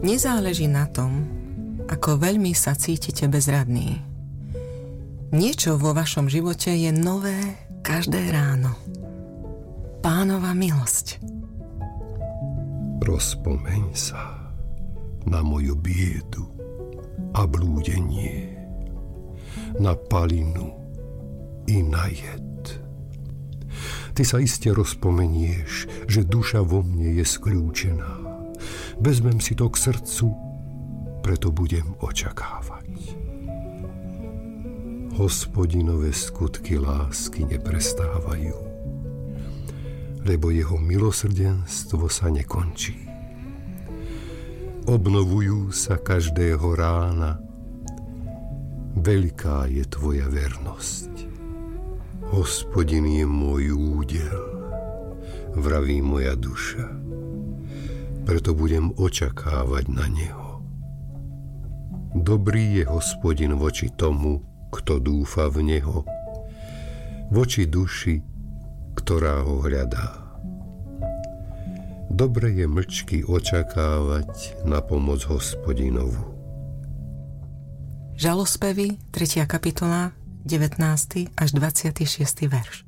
Nezáleží na tom, ako veľmi sa cítite bezradný. Niečo vo vašom živote je nové každé ráno. Pánova milosť. Rozpomeň sa na moju biedu a blúdenie, na palinu i na jed. Ty sa iste rozpomenieš, že duša vo mne je skľúčená. Vezmem si to k srdcu, preto budem očakávať. Hospodinové skutky lásky neprestávajú, lebo jeho milosrdenstvo sa nekončí. Obnovujú sa každého rána. Veľká je tvoja vernosť. Hospodin je môj údel, vraví moja duša. Preto budem očakávať na neho. Dobrý je Hospodin voči tomu, kto dúfa v neho, voči duši, ktorá ho hľadá. Dobre je mlčky očakávať na pomoc Hospodinovu. Žalospevy, 3. kapitola, 19. až 26. verš.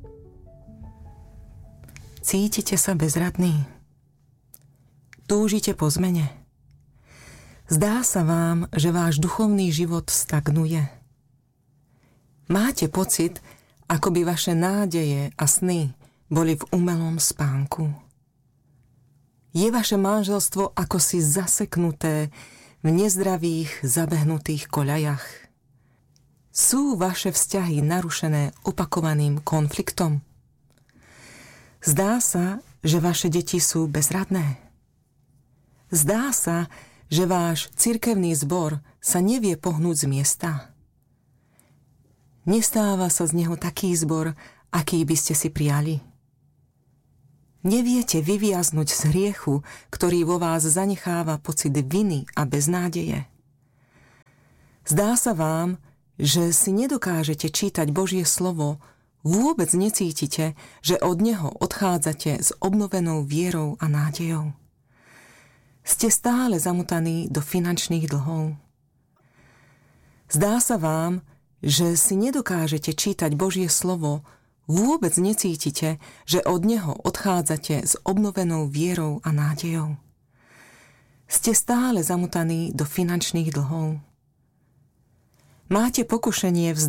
Cítite sa bezradný? Túžite po zmene? Zdá sa vám, že váš duchovný život stagnuje? Máte pocit, ako by vaše nádeje a sny boli v umelom spánku? Je vaše manželstvo akosi zaseknuté v nezdravých, zabehnutých koľajach? Sú vaše vzťahy narušené opakovaným konfliktom? Zdá sa, že vaše deti sú bezradné? Zdá sa, že váš cirkevný zbor sa nevie pohnúť z miesta? Nestáva sa z neho taký zbor, aký by ste si prijali? Neviete vyviaznuť z hriechu, ktorý vo vás zanecháva pocit viny a beznádeje? Zdá sa vám, že si nedokážete čítať Božie slovo, vôbec necítite, že od neho odchádzate s obnovenou vierou a nádejou? Ste stále zamotaní do finančných dlhov? Zdá sa vám, že si nedokážete čítať Božie slovo, vôbec necítite, že od neho odchádzate s obnovenou vierou a nádejou? Ste stále zamotaní do finančných dlhov? Máte pokušenie